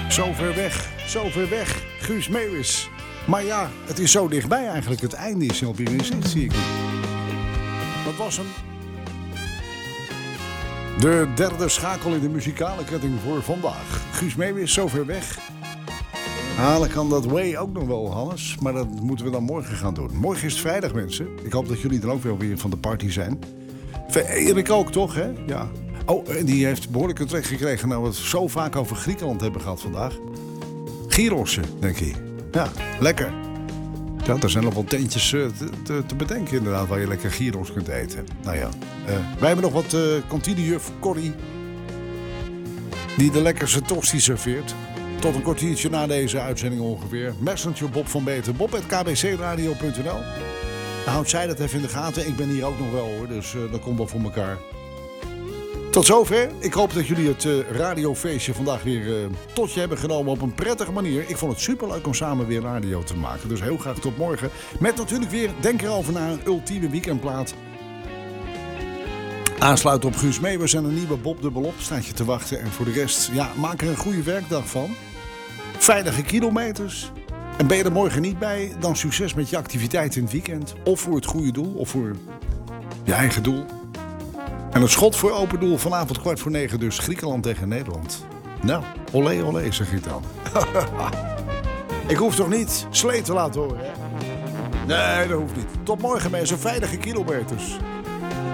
Zo ver weg, Guus Meeuwis. Maar ja, het is zo dichtbij eigenlijk. Het einde is alweer in zicht, zie ik nu. Dat was hem. De derde schakel in de muzikale ketting voor vandaag. Guus Meeuwis, zo ver weg. Halen kan dat Way ook nog wel, Hannes. Maar dat moeten we dan morgen gaan doen. Morgen is het vrijdag, mensen. Ik hoop dat jullie dan ook wel weer van de party zijn. Erik ook, toch, hè? Ja. Oh, en die heeft behoorlijk een trek gekregen. Nou, we het zo vaak over Griekenland hebben gehad vandaag. Gyrossen, denk ik. Ja, lekker. Ja, er zijn nog wel tentjes te bedenken inderdaad, waar je lekker gyros kunt eten. Nou ja, wij hebben nog wat kantinejuf Corrie, die de lekkerste tosti serveert. Tot een kwartiertje na deze uitzending ongeveer. Messenger Bob van Beter, bob@kbcradio.nl. Houdt zij dat even in de gaten. Ik ben hier ook nog wel, hoor, dus dat komt wel voor elkaar. Tot zover. Ik hoop dat jullie het radiofeestje vandaag weer tot je hebben genomen op een prettige manier. Ik vond het superleuk om samen weer radio te maken. Dus heel graag tot morgen. Met natuurlijk weer, denk erover na, een ultieme weekendplaat. Aansluit op Guus Meeuwis en een nieuwe Bob dubbelop staat je te wachten. En voor de rest, ja, maak er een goede werkdag van. Veilige kilometers. En ben je er morgen niet bij, dan succes met je activiteit in het weekend. Of voor het goede doel, of voor je eigen doel. En het schot voor open doel vanavond 8:45, dus Griekenland tegen Nederland. Nou, olé olé, zeg ik dan. Ik hoef toch niet Slee te laten horen, hè? Nee, dat hoeft niet. Tot morgen, mensen. Veilige kilometers.